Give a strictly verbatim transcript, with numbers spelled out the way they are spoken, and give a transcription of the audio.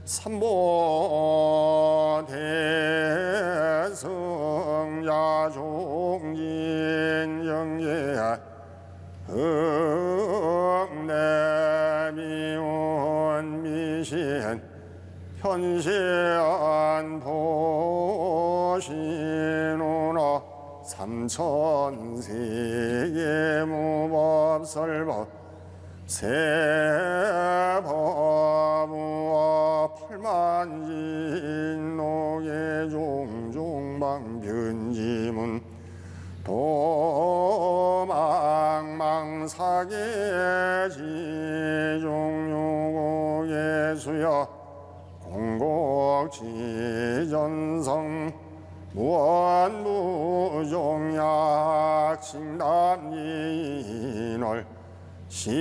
삼보 대승야 종진 영예 응내미운 미신 현시안 보시누나 삼천세계 무법설법 세법무와 팔만진노계 종종방변지문 도망망사계 지종요고예수여 공곡지전성 무언무종약 칭단인월